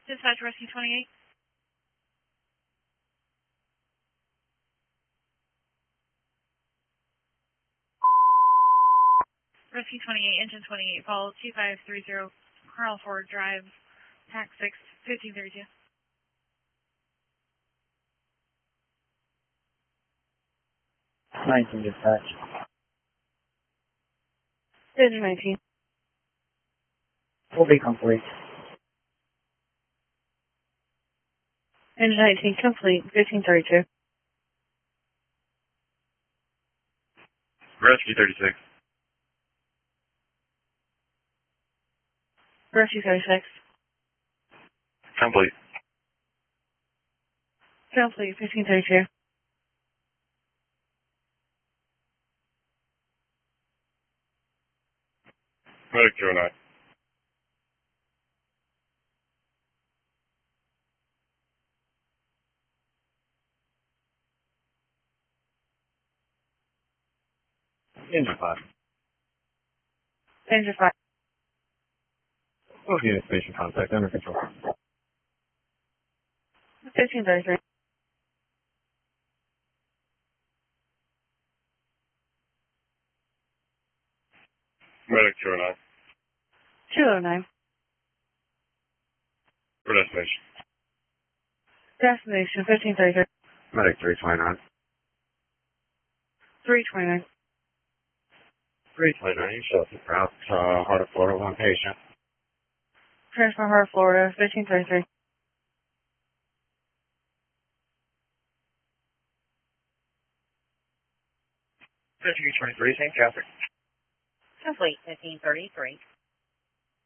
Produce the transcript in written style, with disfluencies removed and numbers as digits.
Dispatch Rescue 28. Rescue 28, Engine 28, call 2530 Carl Ford Drive, TAC 6, 1532. 19 dispatch. Engine 19. Will be complete. Engine 19, complete, 1532. Rescue 36. Rescue 36. Complete. Complete, 1532. Medic 209. Engine 5. Engine 5. Both units station contact under control. 1533. Medic 209. 209. For destination. Destination, 1533. Medic 329. 329. 329, you show up route, Heart of Florida, one patient. Transfer Heart, Florida, 1533. Rescue 23, St. Catherine. Complete, 1533.